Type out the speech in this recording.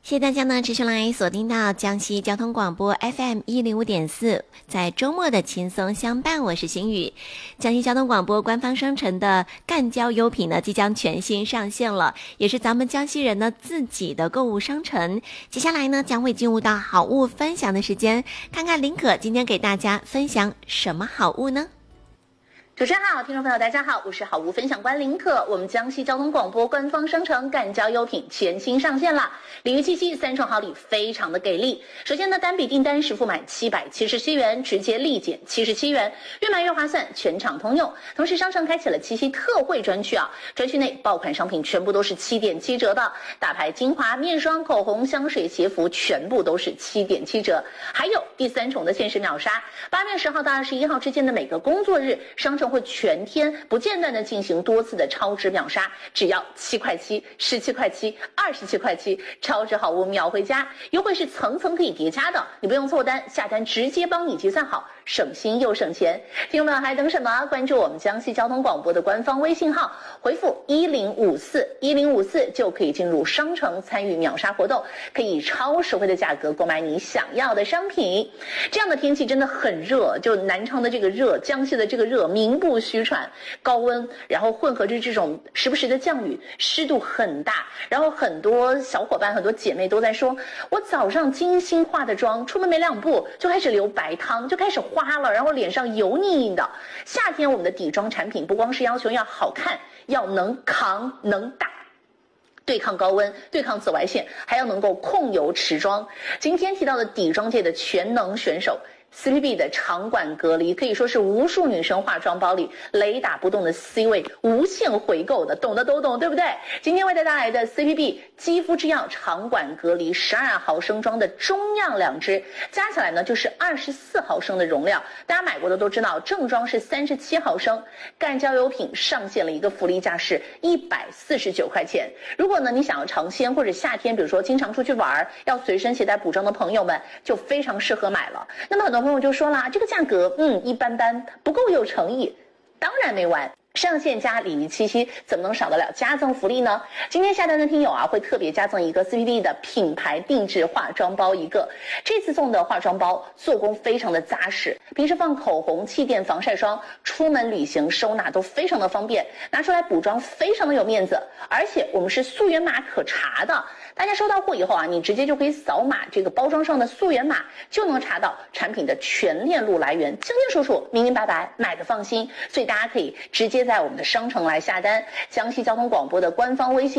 谢谢大家呢，持续来锁定到江西交通广播 FM105.4，在周末的轻松相伴，我是心雨。江西交通广播官方商城的赣交优品呢，即将全新上线了，也是咱们江西人呢自己的购物商城。接下来呢，将会进入到好物分享的时间，看看林可今天给大家分享什么好物呢？ 主持人好，听众朋友大家好，我是好物分享官林可。我们江西交通广播官方商城赣交优品全新上线了，礼遇七夕3重好礼非常的给力。首先呢，单笔订单实付满777元，直接立减77元，越买越划算，全场通用。同时商城开启了七夕特惠专区啊，专区内爆款商品全部都是7.7折的，大牌精华、面霜、口红、香水、鞋服全部都是7.7折。还有第3重的限时秒杀，8月10号到21号之间的每个工作日，商城会全天不间断的进行多次的超值秒杀，只要7块7、17块7、27块7，超值好物秒回家，优惠是层层可以叠加的，你不用凑单，下单直接帮你计算好，省心又省钱。听众们还等什么？关注我们江西交通广播的官方微信号，回复1054就可以进入商城参与秒杀活动，可以以超实惠的价格购买你想要的商品。这样的天气真的很热，就南昌的这个热，江西的这个热名不虚传，高温，然后混合着这种时不时的降雨，湿度很大，然后很多小伙伴很多姐妹都在说，我早上精心化的妆，出门没2步就开始流白汤，就开始花了，然后脸上油腻腻的。夏天我们的底妆产品不光是要求要好看，要能扛能打，对抗高温，对抗紫外线，还要能够控油持妆。今天提到的底妆界的全能选手CPB 的长管隔离，可以说是无数女生化妆包里雷打不动的 C 位，无限回购的，懂的都懂，对不对？今天为大家带来的 CPB 肌肤之钥长管隔离12毫升装的中样2支，加起来呢就是24毫升的容量。大家买过的都知道，正装是37毫升。赣交优品上线了一个福利价是149块钱。如果呢你想要尝鲜或者夏天，比如说经常出去玩，要随身携带补妆的朋友们，就非常适合买了。那么很多朋友就说了，这个价格一般般，不够有诚意。当然没完，上线加礼遇七夕怎么能少得了加赠福利呢？今天下单的听友啊，会特别加赠一个 CPB 的品牌定制化妆包一个。这次送的化妆包做工非常的扎实，平时放口红、气垫、防晒霜，出门旅行收纳都非常的方便，拿出来补妆非常的有面子。而且我们是溯源码可查的，大家收到货以后啊，你直接就可以扫码这个包装上的溯源码，就能查到产品的全链路来源，清清楚楚、明明白白，买的放心。所以大家可以直接在我们的商城来下单，江西交通广播的官方微信